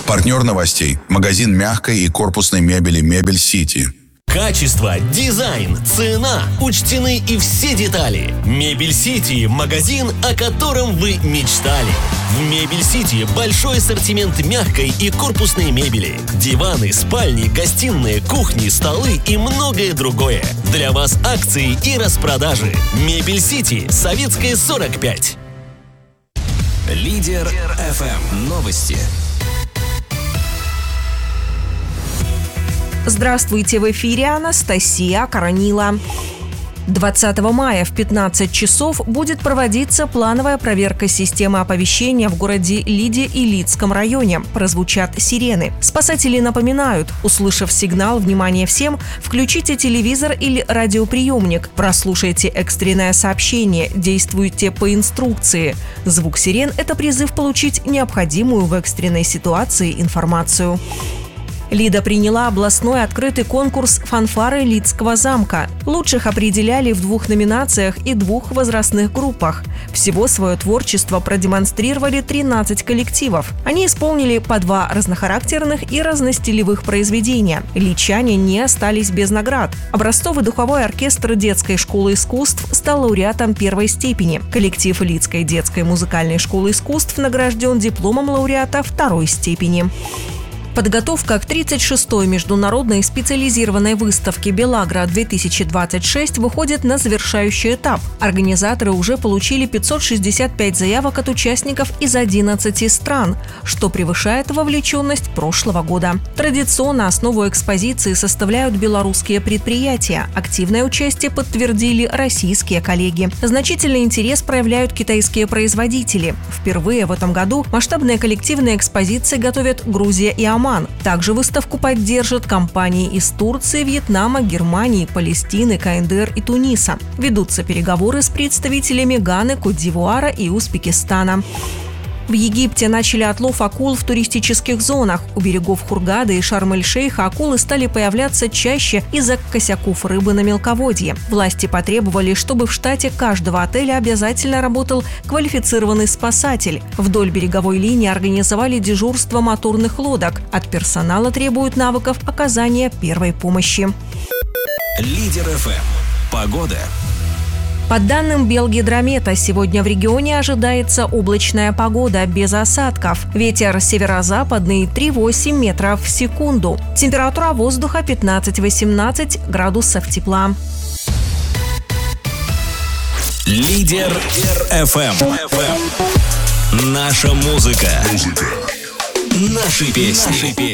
Партнер новостей – магазин мягкой и корпусной мебели «Мебель Сити». Качество, дизайн, цена – учтены и все детали. «Мебель Сити» – магазин, о котором вы мечтали. В «Мебель Сити» большой ассортимент мягкой и корпусной мебели. Диваны, спальни, гостиные, кухни, столы и многое другое. Для вас акции и распродажи. «Мебель Сити», Советская, 45. Лидер FM. Новости. Здравствуйте, в эфире Анастасия Коронила. 20 мая в 15 часов будет проводиться плановая проверка системы оповещения в городе Лиде и Лидском районе. Прозвучат сирены. Спасатели напоминают, услышав сигнал, внимание всем, включите телевизор или радиоприемник, прослушайте экстренное сообщение, действуйте по инструкции. Звук сирен – это призыв получить необходимую в экстренной ситуации информацию. Лида приняла областной открытый конкурс «Фанфары Лидского замка». Лучших определяли в 2 номинациях и 2 возрастных группах. Всего свое творчество продемонстрировали 13 коллективов. Они исполнили по 2 разнохарактерных и разностилевых произведения. Лидчане не остались без наград. Образцовый духовой оркестр детской школы искусств стал лауреатом 1 степени. Коллектив Лидской детской музыкальной школы искусств награжден дипломом лауреата 2 степени. Подготовка к 36-й международной специализированной выставке «Белагра-2026» выходит на завершающий этап. Организаторы уже получили 565 заявок от участников из 11 стран, что превышает вовлеченность прошлого года. Традиционно основу экспозиции составляют белорусские предприятия. Активное участие подтвердили российские коллеги. Значительный интерес проявляют китайские производители. Впервые в этом году масштабные коллективные экспозиции готовят Грузия и Оман. Также выставку поддержат компании из Турции, Вьетнама, Германии, Палестины, КНДР и Туниса. Ведутся переговоры с представителями Ганы, Кот-д'Ивуара и Узбекистана. В Египте начали отлов акул в туристических зонах. У берегов Хургады и Шарм-эль-Шейха акулы стали появляться чаще из-за косяков рыбы на мелководье. Власти потребовали, чтобы в штате каждого отеля обязательно работал квалифицированный спасатель. Вдоль береговой линии организовали дежурство моторных лодок. От персонала требуют навыков оказания первой помощи. Лидер FM. Погода. По данным Белгидромета, сегодня в регионе ожидается облачная погода без осадков. Ветер северо-западный 3,8 метров в секунду. Температура воздуха 15-18 градусов тепла. Лидер FM. Наша музыка. Наши песни.